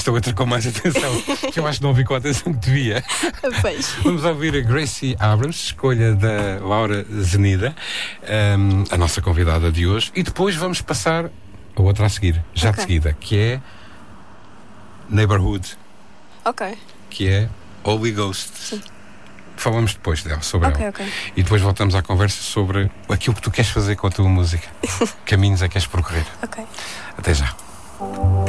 Estou a outra com mais atenção, que eu acho que não ouvi com a atenção que devia. Pois. Vamos ouvir a Gracie Abrams, escolha da Laura Zenida, a nossa convidada de hoje, e depois vamos passar a outra a seguir, já de seguida, que é Neighborhood, que é Holy Ghost. Sim. Falamos depois dela, sobre ela. E depois voltamos à conversa sobre aquilo que tu queres fazer com a tua música. Caminhos é que queres percorrer. Até já.